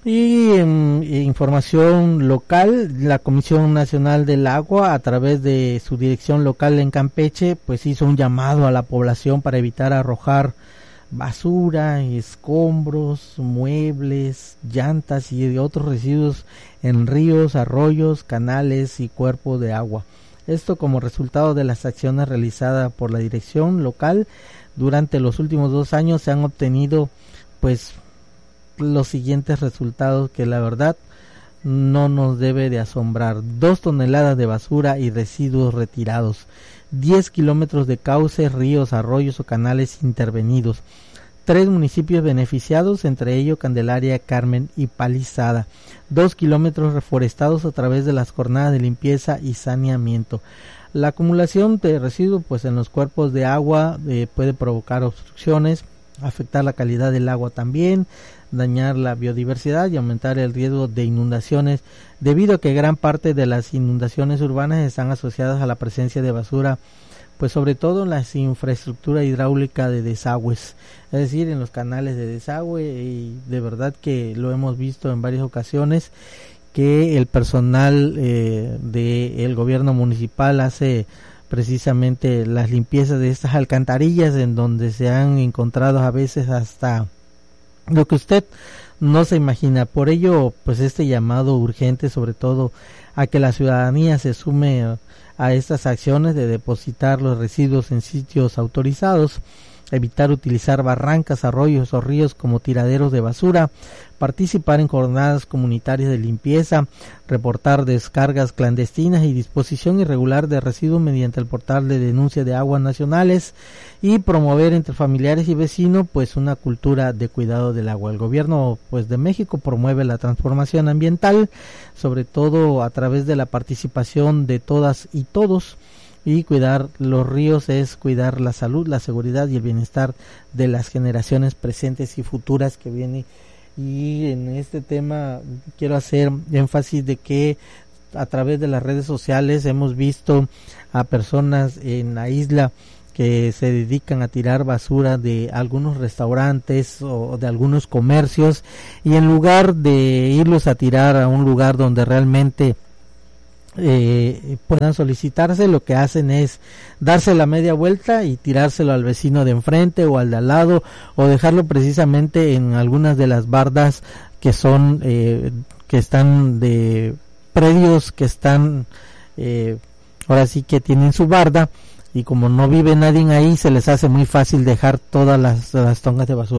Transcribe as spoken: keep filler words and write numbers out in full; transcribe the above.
Y en información local, la Comisión Nacional del Agua, a través de su dirección local en Campeche, pues hizo un llamado a la población para evitar arrojar basura, escombros, muebles, llantas y otros residuos en ríos, arroyos, canales y cuerpos de agua. Esto como resultado de las acciones realizadas por la dirección local. Durante los últimos dos años se han obtenido pues los siguientes resultados que la verdad no nos debe de asombrar: dos toneladas de basura y residuos retirados, diez kilómetros de cauces, ríos, arroyos o canales intervenidos, tres municipios beneficiados, entre ellos Candelaria, Carmen y Palizada, dos kilómetros reforestados a través de las jornadas de limpieza y saneamiento. La acumulación de residuos pues en los cuerpos de agua eh, puede provocar obstrucciones, afectar la calidad del agua también, dañar la biodiversidad y aumentar el riesgo de inundaciones, debido a que gran parte de las inundaciones urbanas están asociadas a la presencia de basura, pues sobre todo en la infraestructura hidráulica de desagües, es decir, en los canales de desagüe, y de verdad que lo hemos visto en varias ocasiones que el personal eh, del gobierno municipal hace precisamente las limpiezas de estas alcantarillas, en donde se han encontrado a veces hasta lo que usted no se imagina. Por ello, pues este llamado urgente, sobre todo a que la ciudadanía se sume a, a estas acciones de depositar los residuos en sitios autorizados, evitar utilizar barrancas, arroyos o ríos como tiraderos de basura, participar en jornadas comunitarias de limpieza, reportar descargas clandestinas y disposición irregular de residuos mediante el portal de denuncia de aguas nacionales, y promover entre familiares y vecinos pues una cultura de cuidado del agua. El gobierno pues de México promueve la transformación ambiental, sobre todo a través de la participación de todas y todos, y cuidar los ríos es cuidar la salud, la seguridad y el bienestar de las generaciones presentes y futuras que vienen. Y en este tema quiero hacer énfasis de que a través de las redes sociales hemos visto a personas en la isla que se dedican a tirar basura de algunos restaurantes o de algunos comercios, y en lugar de irlos a tirar a un lugar donde realmente Eh, puedan solicitarse, lo que hacen es darse la media vuelta y tirárselo al vecino de enfrente o al de al lado, o dejarlo precisamente en algunas de las bardas que son eh, que están de predios que están eh, ahora sí que tienen su barda, y como no vive nadie ahí, se les hace muy fácil dejar todas las, las tongas de basura.